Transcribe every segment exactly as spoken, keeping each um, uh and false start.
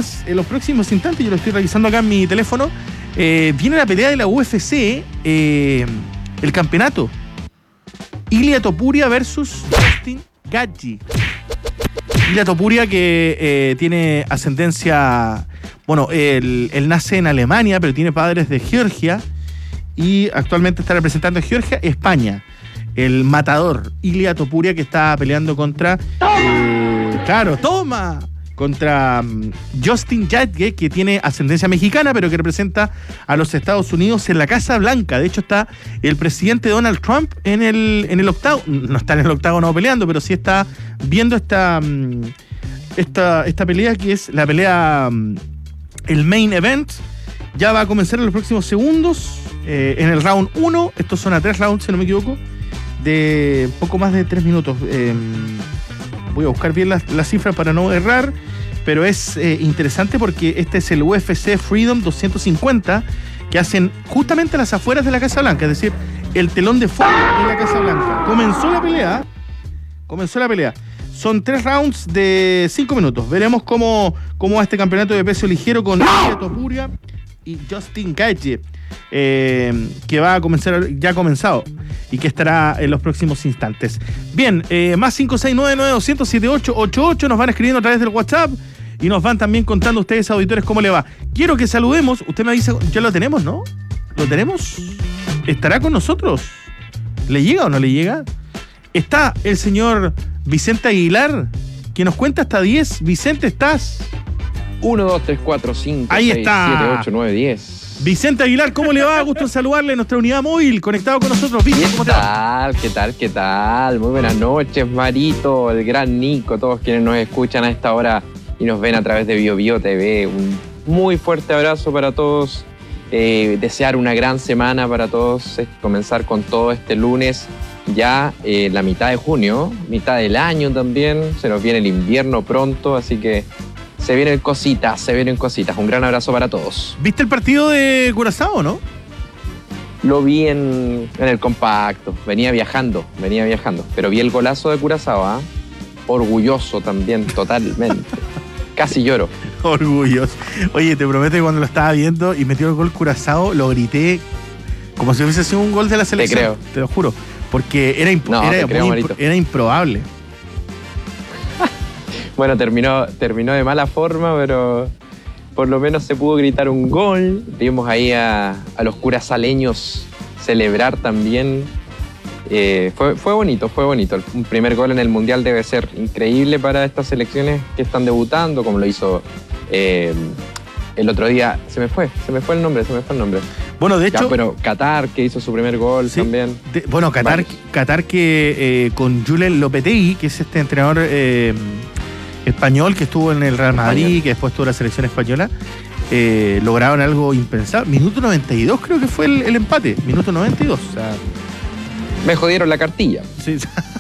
además, en los próximos instantes, yo lo estoy revisando acá en mi teléfono, eh, viene la pelea de la U F C, eh, el campeonato. Ilia Topuria versus Justin Gaethje. Ilia Topuria que eh, tiene ascendencia... Bueno, él, él nace en Alemania, pero tiene padres de Georgia y actualmente está representando a Georgia, España. El matador Ilia Topuria que está peleando contra... Eh, claro, toma... Contra um, Justin Gaethje, que tiene ascendencia mexicana, pero que representa a los Estados Unidos en la Casa Blanca. De hecho, está el presidente Donald Trump en el, en el octavo. No está en el octágono peleando, pero sí está viendo esta, um, esta, esta pelea, que es la pelea, um, el main event. Ya va a comenzar en los próximos segundos, eh, en el round uno. Estos son a tres rounds, si no me equivoco, de poco más de tres minutos. Eh, voy a buscar bien las, las cifras para no errar. Pero es eh, interesante porque este es el U F C Freedom doscientos cincuenta que hacen justamente a las afueras de la Casa Blanca, es decir, el telón de fondo en la Casa Blanca. Comenzó la pelea, comenzó la pelea. Son tres rounds de cinco minutos. Veremos cómo, cómo va este campeonato de peso ligero con Ilia Topuria y Justin Gaethje, eh, que va a comenzar, ya ha comenzado y que estará en los próximos instantes. Bien, eh, más cinco seis nueve nueve dos cero cero siete ocho ocho ocho, nos van escribiendo a través del WhatsApp y nos van también contando ustedes, auditores, cómo le va. Quiero que saludemos, usted me dice, ya lo tenemos, ¿no? ¿Lo tenemos? ¿Estará con nosotros? ¿Le llega o no le llega? Está el señor Vicente Aguilar, que nos cuenta hasta diez. Vicente, ¿estás? uno, dos, tres, cuatro, cinco, Ahí seis, está. siete, ocho, nueve, diez. Vicente Aguilar, ¿cómo le va? Gusto en saludarle en nuestra unidad móvil, conectado con nosotros. ¿Qué ¿Cómo te va? tal? ¿Qué tal? ¿Qué tal? Muy buenas noches, Marito, el gran Nico, todos quienes nos escuchan a esta hora y nos ven a través de Bio Bio T V. Un muy fuerte abrazo para todos. Eh, desear una gran semana para todos. Eh, comenzar con todo este lunes, ya eh, la mitad de junio, mitad del año también. Se nos viene el invierno pronto, así que se vienen cositas, se vienen cositas. Un gran abrazo para todos. ¿Viste el partido de Curazao, no? Lo vi en, en el compacto. Venía viajando, venía viajando. Pero vi el golazo de Curazao, ¿eh? Orgulloso también, totalmente. Casi lloro. Orgulloso. Oye, te prometo que cuando lo estaba viendo y metió el gol Curazao, lo grité como si hubiese sido un gol de la selección. Te creo. Te lo juro. Porque era, imp no, era, creo, muy impro era improbable. Bueno, terminó, terminó de mala forma, pero por lo menos se pudo gritar un gol. Vimos ahí a, a los curazaleños celebrar también. Eh, fue, fue bonito, fue bonito. Un primer gol en el Mundial debe ser increíble para estas selecciones que están debutando, como lo hizo eh, el otro día. Se me fue, se me fue el nombre, se me fue el nombre. Bueno, de hecho... Ya, pero Qatar, que hizo su primer gol sí, también. De, bueno, Qatar, Qatar que eh, con Julen Lopetegui, que es este entrenador eh, español que estuvo en el Real Madrid, español, que después tuvo la selección española, eh, lograron algo impensable. Minuto noventa y dos creo que fue el, el empate. Minuto noventa y dos. O sea... Me jodieron la cartilla. Sí,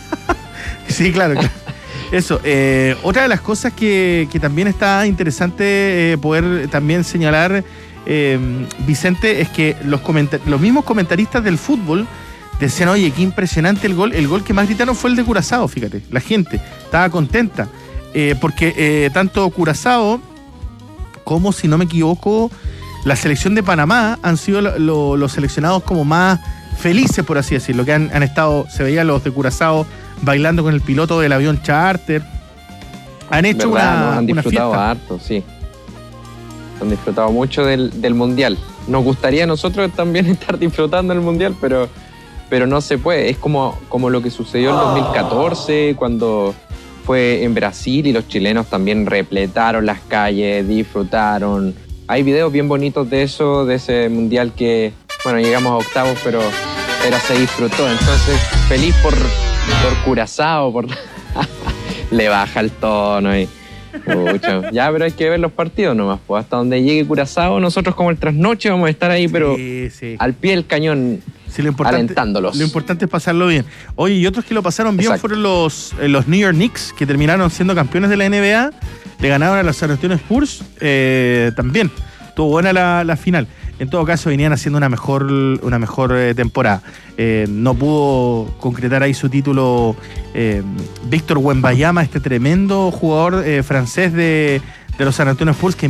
sí, claro, claro. Eso. Eh, otra de las cosas que, que también está interesante eh, poder también señalar, eh, Vicente, es que los, los mismos comentaristas del fútbol decían, oye, qué impresionante el gol. El gol que más gritaron fue el de Curazao, fíjate. La gente estaba contenta. Eh, porque eh, tanto Curazao como, si no me equivoco, la selección de Panamá han sido lo, lo, los seleccionados como más felices, por así decirlo, que han, han estado, se veían los de Curazao bailando con el piloto del avión charter. Han hecho ¿verdad? una, no, han disfrutado una fiesta. harto, sí. Han disfrutado mucho del, del Mundial. Nos gustaría a nosotros también estar disfrutando el Mundial, pero, pero no se puede. Es como, como lo que sucedió en dos mil catorce, cuando fue en Brasil y los chilenos también repletaron las calles, disfrutaron. Hay videos bien bonitos de eso, de ese Mundial que, bueno, llegamos a octavos, pero, pero se disfrutó. Entonces, feliz por, por Curazao, por... Le baja el tono y... Pucha. Ya, pero hay que ver los partidos nomás, pues hasta donde llegue Curazao, nosotros como el trasnoche vamos a estar ahí, pero sí, sí. al pie del cañón, sí, lo importante, alentándolos. Lo importante es pasarlo bien. Oye, y otros que lo pasaron bien Exacto. fueron los, eh, los New York Knicks, que terminaron siendo campeones de la N B A, le ganaron a los San Antonio Spurs, eh, también, estuvo buena la, la final. En todo caso, venían haciendo una mejor, una mejor eh, temporada. Eh, no pudo concretar ahí su título eh, Víctor Wembanyama, este tremendo jugador eh, francés de, de los San Antonio Spurs, que